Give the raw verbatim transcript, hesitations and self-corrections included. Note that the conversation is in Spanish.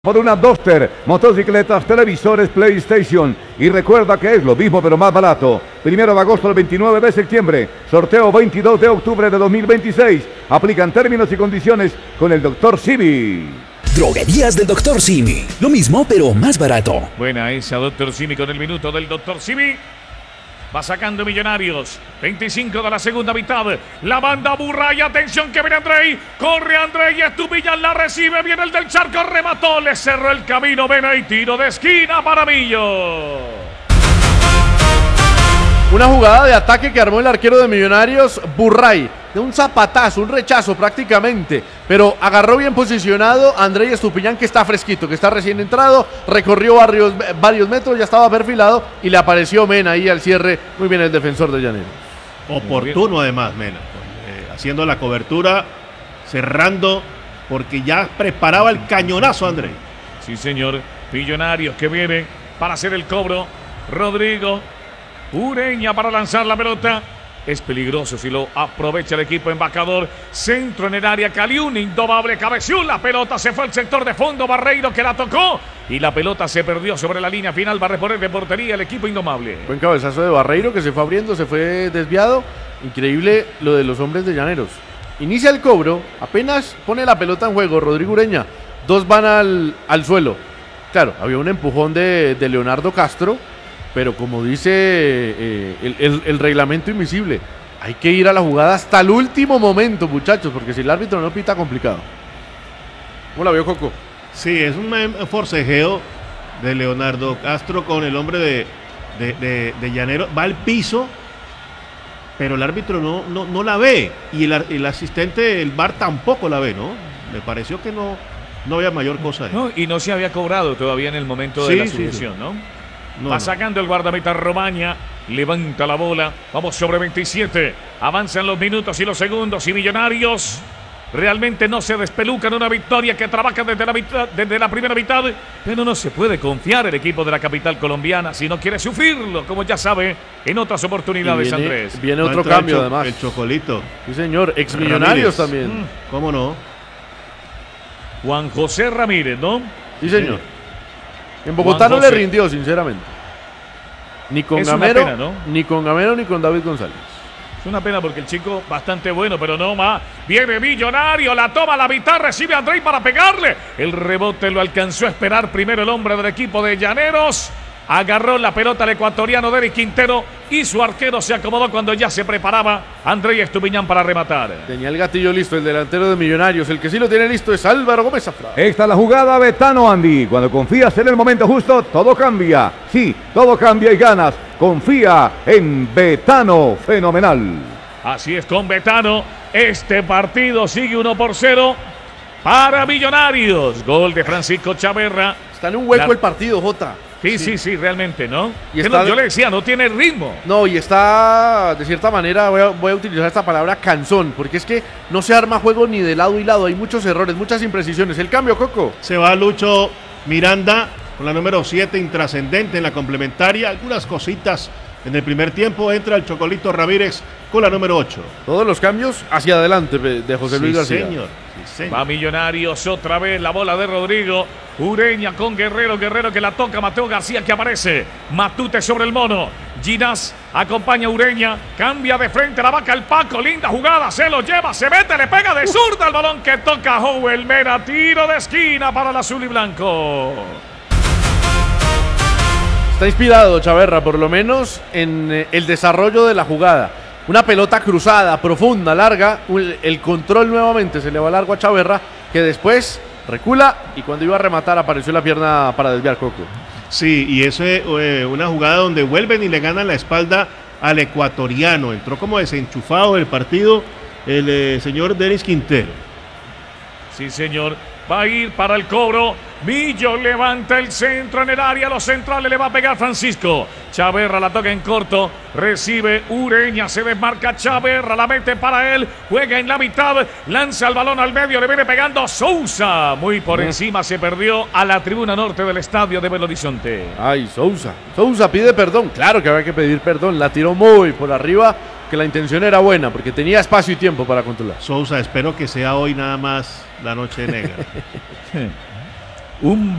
Por una Duster, motocicletas, televisores, PlayStation. Y recuerda que es lo mismo pero más barato. Primero de agosto al veintinueve de septiembre. Sorteo veintidós de octubre de dos mil veintiséis. Aplican términos y condiciones con el doctor Simi. Droguerías del doctor Simi. Lo mismo pero más barato. Buena esa doctor Simi con el minuto del doctor Simi. Va sacando Millonarios. veinticinco de la segunda mitad. La banda Burray. Atención que viene Andrei. Corre Andrei. Estupiñán la recibe. Viene el del Charco. Remató. Le cerró el camino. Ven ahí. Tiro de esquina para Millo. Una jugada de ataque que armó el arquero de Millonarios, Burray, de un zapatazo, un rechazo prácticamente, pero agarró bien posicionado a Andrei Estupiñán, que está fresquito, que está recién entrado, recorrió varios, varios metros, ya estaba perfilado y le apareció Mena ahí al cierre. Muy bien el defensor de Llaneros. Oportuno además Mena, eh, haciendo la cobertura, cerrando, porque ya preparaba el cañonazo Andrei. Sí señor, Millonarios que viene para hacer el cobro. Rodrigo Ureña para lanzar la pelota. Es peligroso si lo aprovecha el equipo embajador. Centro en el área. Caliún, indomable, cabeció la pelota. Se fue al sector de fondo. Barreiro que la tocó. Y la pelota se perdió sobre la línea final. Va a reponer de portería el equipo indomable. Buen cabezazo de Barreiro que se fue abriendo, se fue desviado. Increíble lo de los hombres de Llaneros. Inicia el cobro. Apenas pone la pelota en juego Rodrigo Ureña. Dos van al, al suelo. Claro, había un empujón de, de Leonardo Castro. Pero como dice eh, el, el, el reglamento invisible, hay que ir a la jugada hasta el último momento, muchachos, porque si el árbitro no pita, complicado. ¿Cómo la vio, Coco? Sí, es un forcejeo de Leonardo Castro con el hombre de, de, de, de Llanero. Va al piso, pero el árbitro no, no, no la ve. Y el, el asistente, el V A R tampoco la ve, ¿no? Me pareció que no, no había mayor cosa ahí. No, y no se había cobrado todavía en el momento sí, de la sí, sucesión, sí. ¿no? No, Va no. sacando el guardameta Romaña, levanta la bola, vamos sobre veintisiete, avanzan los minutos y los segundos y Millonarios realmente no se despelucan. Una victoria que trabaja desde la, mitad, desde la primera mitad, pero no se puede confiar el equipo de la capital colombiana si no quiere sufrirlo, como ya sabe en otras oportunidades. Viene, Andrés. viene Va a otro entrar cambio el cho- además. El Chocolito. Sí señor, ex Millonarios también. Mm. ¿Cómo no? Juan José Ramírez, ¿no? Sí señor. En Bogotá Juan no le José. rindió, sinceramente. Ni con Es una Gamero, pena, ¿no? ni con Gamero, ni con David González. Es una pena porque el chico bastante bueno, pero no más. Viene Millonario, la toma a la mitad, recibe a Andrei para pegarle. El rebote lo alcanzó a esperar primero el hombre del equipo de Llaneros. Agarró la pelota al ecuatoriano Denis Quintero y su arquero se acomodó cuando ya se preparaba Andrei Estupiñán para rematar. Tenía el gatillo listo, el delantero de Millonarios. El que sí lo tiene listo es Álvaro Gómez Zafra. Esta es la jugada Betano, Andy. Cuando confías en el momento justo, todo cambia. Sí, todo cambia y ganas. Confía en Betano. Fenomenal. Así es con Betano. Este partido sigue uno por cero para Millonarios. Gol de Francisco Chaverra. Está en un hueco La- el partido, Jota. Sí, sí, sí, realmente, ¿no? Y Que está no, de- yo le decía, no tiene ritmo. No, y está, de cierta manera, voy a, voy a utilizar esta palabra cansón, porque es que no se arma juego ni de lado y lado. Hay muchos errores, muchas imprecisiones. El cambio, Coco. Se va Lucho Miranda con la número siete, intrascendente en la complementaria. Algunas cositas en el primer tiempo. Entra el Chocolito Ramírez con la número ocho. Todos los cambios hacia adelante de José Luis Sí, García. señor. Sí, señor. Va Millonarios otra vez, la bola de Rodrigo. Ureña con Guerrero, Guerrero que la toca, Mateo García que aparece. Matute sobre el mono. Ginás acompaña a Ureña, cambia de frente, la vaca el Paco, linda jugada, se lo lleva, se mete, le pega de zurda al balón que toca Howell Mena, tiro de esquina para el azul y blanco. Está inspirado Chaverra, por lo menos, en eh, el desarrollo de la jugada. Una pelota cruzada, profunda, larga. un- El control nuevamente se le va largo a Chaverra, que después recula y cuando iba a rematar apareció la pierna para desviar, Coco. Sí, y eso es eh, una jugada donde vuelven y le ganan la espalda al ecuatoriano. Entró como desenchufado del partido el eh, señor Denis Quintero. Sí, señor. Va a ir para el cobro. Millo levanta el centro en el área. Los centrales le va a pegar Francisco. Chaverra la toca en corto. Recibe Ureña. Se desmarca Chaverra. La mete para él. Juega en la mitad. Lanza el balón al medio. Le viene pegando Sousa. Muy por encima se perdió a la tribuna norte del estadio de Belo Horizonte. Ay, Sousa. Sousa pide perdón. Claro que había que pedir perdón. La tiró muy por arriba, que la intención era buena, porque tenía espacio y tiempo para controlar. Sousa, espero que sea hoy nada más la noche negra. un